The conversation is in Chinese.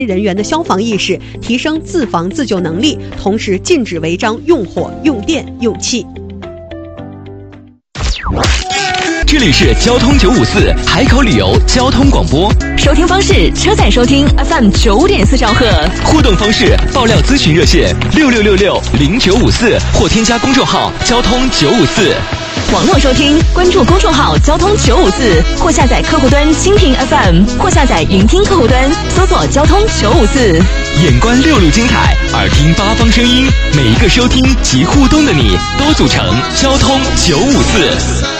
人员的消防意识，提升自防自救能力，同时禁止违章用火、用电、用气。 这里是交通954海口旅游交通广播， 收听方式：车载收听 FM 9.4兆赫， 互动方式：爆料咨询热线66660954或添加公众号交通954。 网络收听，关注公众号交通954，或下载客户端蜻蜓 FM， 或下载云听客户端，搜索交通954。 眼观6路精彩，耳听8方声音，每一个收听及互动的你，都组成交通954。